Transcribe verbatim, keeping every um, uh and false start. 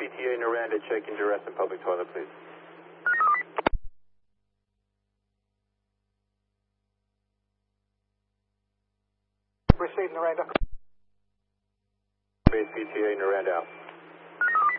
P T A Noranda checking duress in public toilet, please. Received Noranda. Base P T A Noranda out.